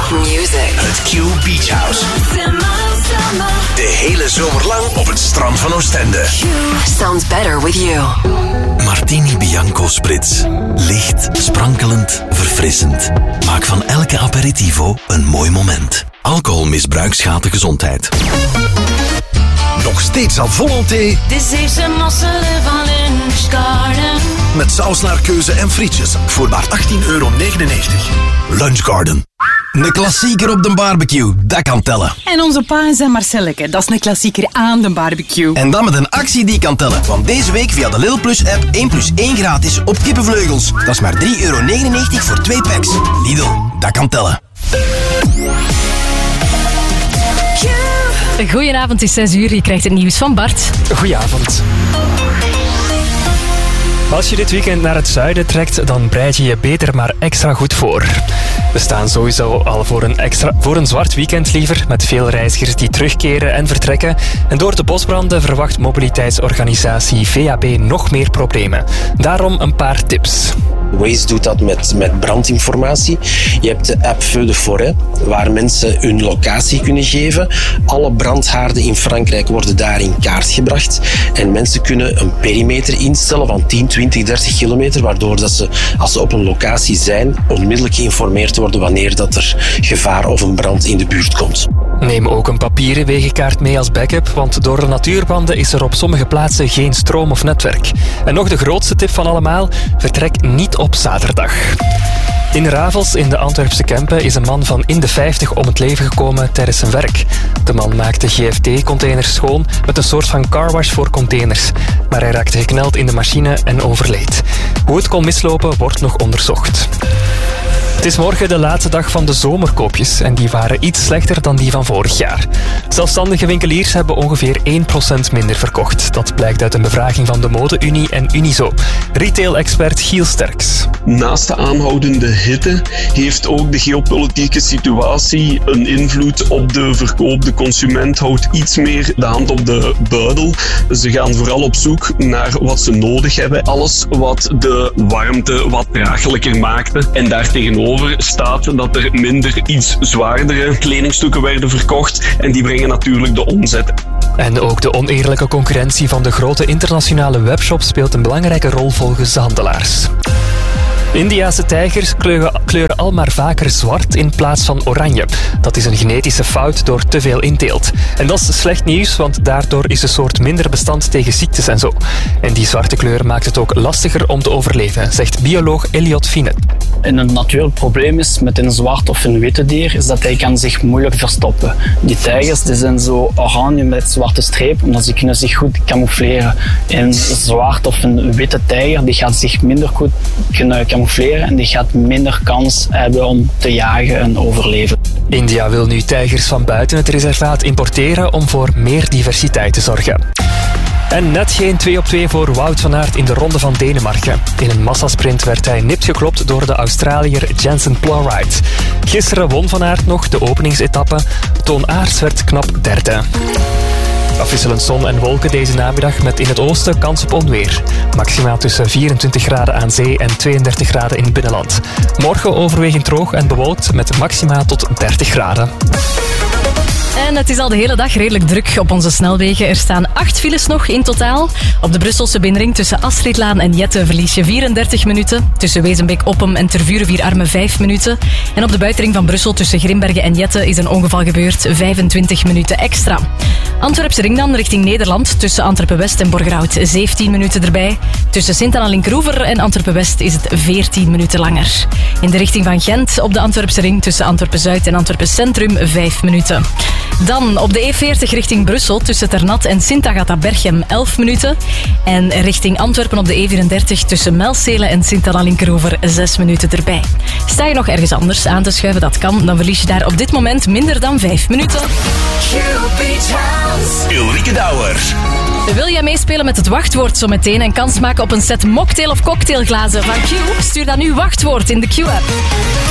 Music. Het Q Beach House. De hele zomer lang op het strand van Oostende. Sounds better with you. Martini Bianco Spritz. Licht, sprankelend, verfrissend. Maak van elke aperitivo een mooi moment. Alcoholmisbruik schaadt de gezondheid. Nog steeds aan Volonté. Dit is een mosselen van Lunchgarden. Met saus naar keuze en frietjes voor maar €18,99. Lunchgarden. Een klassieker op de barbecue, dat kan tellen. En onze pa en zijn Marcelleke, dat is een klassieker aan de barbecue. En dan met een actie die kan tellen. Want deze week via de Lidl Plus app 1+1 gratis op kippenvleugels. Dat is maar €3,99 voor 2 packs. Lidl, dat kan tellen. Goedenavond, het is 6 uur. Je krijgt het nieuws van Bart. Goedenavond. Als je dit weekend naar het zuiden trekt, dan bereid je je beter maar extra goed voor. We staan sowieso al voor een zwart weekend liever, met veel reizigers die terugkeren en vertrekken. En door de bosbranden verwacht mobiliteitsorganisatie VAB nog meer problemen. Daarom een paar tips. Waze doet dat met brandinformatie. Je hebt de app Feu de Forêt, waar mensen hun locatie kunnen geven. Alle brandhaarden in Frankrijk worden daar in kaart gebracht. En mensen kunnen een perimeter instellen van 10, 20, 30 kilometer, waardoor dat ze, als ze op een locatie zijn, onmiddellijk geïnformeerd worden wanneer dat er gevaar of een brand in de buurt komt. Neem ook een papieren wegenkaart mee als backup, want door de natuurbranden is er op sommige plaatsen geen stroom of netwerk. En nog de grootste tip van allemaal, vertrek niet op zaterdag. In Ravels in de Antwerpse Kempen is een man van in de 50 om het leven gekomen tijdens zijn werk. De man maakte GFT-containers schoon met een soort van carwash voor containers. Maar hij raakte gekneld in de machine en overleed. Hoe het kon mislopen wordt nog onderzocht. Het is morgen de laatste dag van de zomerkoopjes en die waren iets slechter dan die van vorig jaar. Zelfstandige winkeliers hebben ongeveer 1% minder verkocht. Dat blijkt uit een bevraging van de Mode-Unie en Unizo. Retail-expert Giel Sterks. Naast de aanhoudende hitte heeft ook de geopolitieke situatie een invloed op de verkoop. De consument houdt iets meer de hand op de buidel. Ze gaan vooral op zoek naar wat ze nodig hebben. Alles wat de warmte wat draaglijker maakte. En daartegenover staat dat er minder iets zwaardere kledingstukken werden verkocht. En die brengen natuurlijk de omzet. En ook de oneerlijke concurrentie van de grote internationale webshops speelt een belangrijke rol volgens de handelaars. Indiase tijgers kleuren al maar vaker zwart in plaats van oranje. Dat is een genetische fout door te veel inteelt. En dat is slecht nieuws, want daardoor is de soort minder bestand tegen ziektes en zo. En die zwarte kleur maakt het ook lastiger om te overleven, zegt bioloog Elliot Fine. En een natuurlijk probleem is met een zwart of een witte dier, is dat hij kan zich moeilijk verstoppen. Die tijgers die zijn zo oranje met zwarte streep, omdat ze kunnen zich goed camoufleren. En zwart of een witte tijger die gaat zich minder goed kunnen camoufleren en die gaat minder kans hebben om te jagen en overleven. India wil nu tijgers van buiten het reservaat importeren om voor meer diversiteit te zorgen. En net geen 2-op-2 voor Wout van Aert in de Ronde van Denemarken. In een massasprint werd hij nipt geklopt door de Australiër Jensen Plowright. Gisteren won Van Aert nog de openingsetappe. Toon Aerts werd knap derde. Afwisselend zon en wolken deze namiddag met in het oosten kans op onweer. Maxima tussen 24 graden aan zee en 32 graden in het binnenland. Morgen overwegend droog en bewolkt met maxima tot 30 graden. En het is al de hele dag redelijk druk op onze snelwegen. Er staan 8 files nog in totaal. Op de Brusselse binnenring tussen Astridlaan en Jette verlies je 34 minuten. Tussen Wezenbeek-Oppem en Tervuren-Arme 5 minuten. En op de buitenring van Brussel tussen Grimbergen en Jette is een ongeval gebeurd. 25 minuten extra. Antwerpse ring dan richting Nederland. Tussen Antwerpen-West en Borgerhout 17 minuten erbij. Tussen Sint-Anna-Linkeroever en Antwerpen-West is het 14 minuten langer. In de richting van Gent op de Antwerpse ring tussen Antwerpen-Zuid en Antwerpen-Centrum 5 minuten. Dan op de E40 richting Brussel tussen Ternat en Sint-Agatha-Berchem 11 minuten. En richting Antwerpen op de E34 tussen Melcelen en Sint-Anna-Linkeroever 6 minuten erbij. Sta je nog ergens anders aan te schuiven, dat kan, dan verlies je daar op dit moment minder dan 5 minuten. Ulrike Douwer. Wil jij meespelen met het wachtwoord zometeen en kans maken op een set mocktail of cocktailglazen van Q? Stuur dan nu wachtwoord in de Q-app.